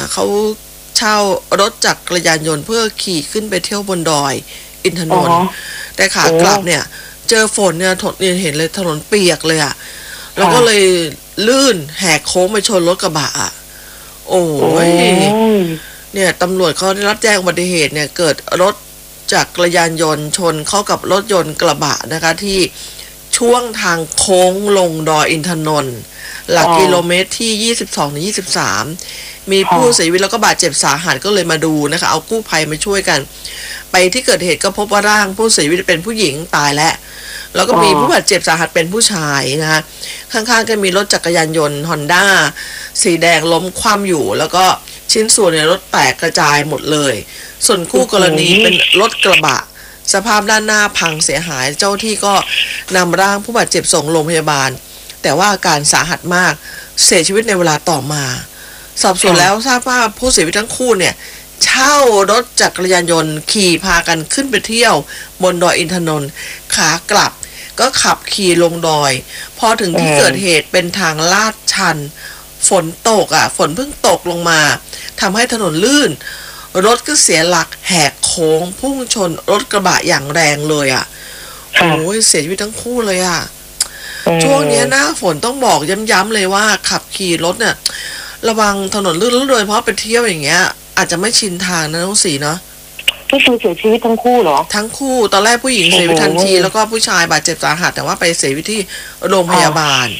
เขาเช่ารถจักรยานยนต์เพื่อขี่ขึ้นไปเที่ยวบนดอยอินทนนท์แต่ขากลับเนี่ยเจอฝนเนี่ยเห็นเลยถนนเปียกเลยอะแล้วก็เลยลื่นแหกโค้งไปชนรถกระบะอะโอ้ยเนี่ยตำรวจเขาได้รับแจ้งอุบัติเหตุเนี่ยเกิดรถจักรยานยนต์ชนเข้ากับรถยนต์กระบะนะคะที่ช่วงทางโค้งลงดอยอินทนนท์หลักกิโลเมตรที่22-23มีผู้เสียชีวิตแล้วก็บาดเจ็บสาหัสก็เลยมาดูนะคะเอากู้ภัยมาช่วยกันไปที่เกิดเหตุก็พบว่าร่างผู้เสียชีวิตเป็นผู้หญิงตายแล้วก็มีผู้บาดเจ็บสาหัสเป็นผู้ชายนะคะข้างๆก็มีรถจักรยานยนต์ Honda สีแดงล้มคว่ำอยู่แล้วก็ชิ้นส่วนในรถแตกกระจายหมดเลยส่วนคู่กรณีเป็นรถกระบะสภาพด้านหน้าพังเสียหายเจ้าที่ก็นำร่างผู้บาดเจ็บส่งโรงพยาบาลแต่ว่าอาการสาหัสมากเสียชีวิตในเวลาต่อมาสอบสวนแล้วทราบว่าผู้เสียชีวิตทั้งคู่เนี่ยเช่ารถจักรยานยนต์ขี่พากันขึ้นไปเที่ยวบนดอยอินทนนท์ขากลับก็ขับขี่ลงดอยพอถึงที่เกิดเหตุเป็นทางลาดชันฝนตกฝนเพิ่งตกลงมาทำให้ถนนลื่นรถก็เสียหลักแหกโค้งพุ่งชนรถกระบะอย่างแรงเลยโอ้ยเสียชีวิตทั้งคู่เลยช่วงนี้หน้าฝนต้องบอกย้ำๆเลยว่าขับขี่รถเนี่ยระวังถนนลื่นโดยเฉพาะไปเที่ยวอย่างเงี้ยอาจจะไม่ชินทางนะน้องสีเนาะก็คือเสียชีวิตทั้งคู่เหรอทั้งคู่ตอนแรกผู้หญิงเสียชีวิตทันทีแล้วก็ผู้ชายบาดเจ็บสาหัสแต่ว่าไปเสียชีวิตที่โรงพยาบาล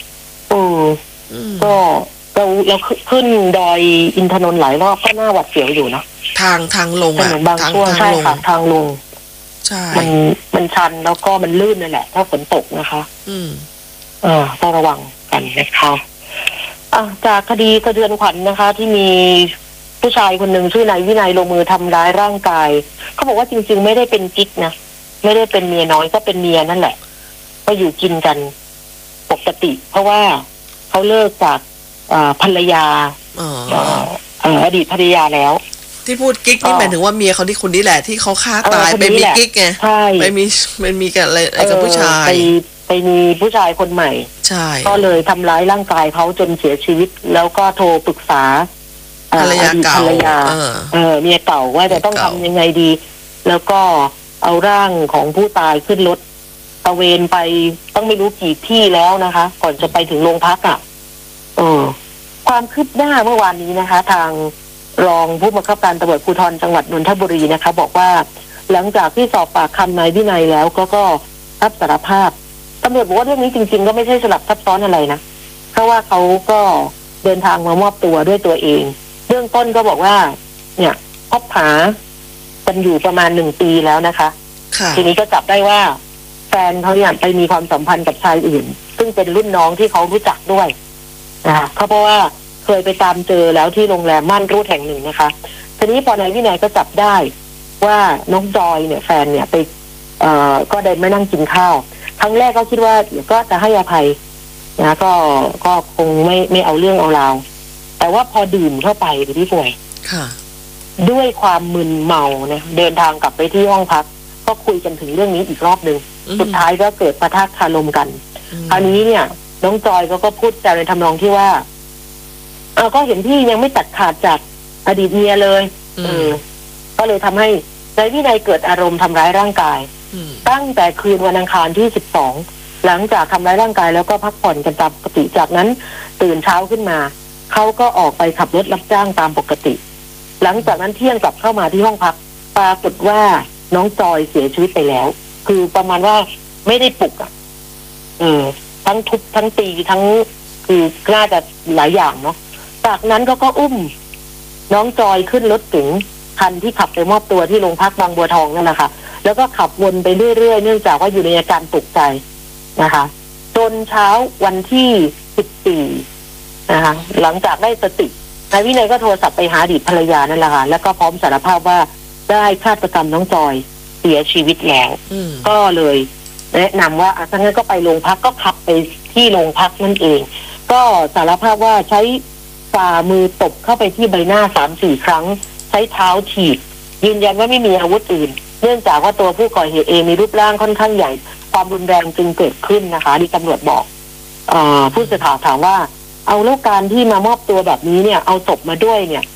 ก็เราขึ้นดอยอินทนนท์หลายรอบก็น่าหวาดเสียวอยู่นะทางลงบางช่วงใช่ค่ะทางลงใช่มันชันแล้วก็มันลื่นนั่นแหละถ้าฝนตกนะคะต้องระวังกันนะคะจากคดีสะเทือนขวัญนะคะ ที่มีผู้ชายคนหนึ่งชื่อนายวินัยลงมือทำร้ายร่างกายเขาบอกว่าจริงๆไม่ได้เป็นกิ๊กนะไม่ได้เป็นเมียน้อยก็เป็นเมียนั่นแหละก็อยู่กินกันปกติเพราะว่าเขาเลิกจากภรรยาอดีตภรรยาแล้วที่พูดกิ๊กนี่หมายถึงว่าเมียเขาที่คนนี้แหละที่เขาฆ่าตายไปมีกิ๊กไงไปมีกับอะไรกับผู้ชายไปมีผู้ชายคนใหม่ใช่ก็เลยทำร้ายร่างกายเขาจนเสียชีวิตแล้วก็โทรปรึกษาภรรยาเก่าเมียเก่าว่าจะต้องทำยังไงดีแล้วก็เอาร่างของผู้ตายขึ้นรถตะเวนไปต้องไม่รู้กี่ที่แล้วนะคะก่อนจะไปถึงโรงพักความคืบหน้าเมื่อวานนี้นะคะทางรองผู้บังคับการตำรวจภูธรจังหวัดนนทบุรีนะคะบอกว่าหลังจากที่สอบปากคำนายวินัยแล้วก็รับสารภาพตำรวจบอกว่าเรื่องนี้จริงๆก็ไม่ใช่สลับซับซ้อนอะไรนะเพราะว่าเขาก็เดินทางมามอบตัวด้วยตัวเองเบื้องต้นก็บอกว่าเนี่ยคบหากันอยู่ประมาณ1 ปีแล้วนะคะทีนี้ก็จับได้ว่าแฟนเขาเนี่ยไปมีความสัมพันธ์กับชายอื่นซึ่งเป็นรุ่นน้องที่เขารู้จักด้วยนะคะเพราะว่าเคยไปตามเจอแล้วที่โรงแรมม่านรูดแห่งหนึ่งนะคะทีนี้พอนายวินัยก็จับได้ว่าน้องจอยเนี่ยแฟนเนี่ยไปก็ได้ไม่นั่งกินข้าวครั้งแรกก็คิดว่าเดี๋ยวก็จะให้อภัยนะก็คงไม่เอาเรื่องเอาราวแต่ว่าพอดื่มเข้าไปพี่ป่วยด้วยความมึนเมาเนี่ยเดินทางกลับไปที่ห้องพักก็คุยกันถึงเรื่องนี้อีกรอบนึงสุดท้ายก็เกิดปะทะคารมกันคราวนี้เนี่ยน้องจอยก็พูดจาในทำนองที่ว่าก็เห็นพี่ยังไม่ตัดขาดจากอดีตเมียเลยก็เลยทำให้นายวินัยเกิดอารมณ์ทำร้ายร่างกายตั้งแต่คืนวันอังคารที่12หลังจากทำร้ายร่างกายแล้วก็พักผ่อนกันตามปกติจากนั้นตื่นเช้าขึ้นมาเขาก็ออกไปขับรถรับจ้างตามปกติหลังจากนั้นเที่ยงกลับเข้ามาที่ห้องพักปรากฏว่าน้องจอยเสียชีวิตไปแล้วคือประมาณว่าไม่ได้ปลุกทั้งทุบทั้งตีทั้งคือน่าจะหลายอย่างเนาะจากนั้นก็อุ้มน้องจอยขึ้นรถเก๋งคันที่ขับไปมอบตัวที่โรงพักบางบัวทองนั่นแหละค่ะแล้วก็ขับวนไปเรื่อยๆเนื่องจากว่าอยู่ในอาการตกใจนะคะจนเช้าวันที่14นะคะหลังจากได้สตินายวินัยก็โทรศัพท์ไปหาอดีตภรรยานั่นแหละค่ะแล้วก็พร้อมสารภาพว่าได้ฆาตกรรมน้องจอยเสียชีวิตแล้วก็เลยแนะนำว่าถ้างั้นก็ไปโรงพักก็ขับไปที่โรงพักนั่นเองก็สารภาพว่าใช้ฝ่ามือตบเข้าไปที่ใบหน้า 3-4 ครั้งใช้เท้าถีบยืนยันว่าไม่มีอาวุธอื่นเนื่องจากว่าตัวผู้ก่อเหตุเองมีรูปร่างค่อนข้างใหญ่ความรุนแรงจึงเกิดขึ้นนะคะที่ตำรวจบอกผู้สื่อข่าวถามว่าเอาแล้วการที่มามอบตัวแบบนี้เนี่ยเอาศพมาด้วยเนี่ย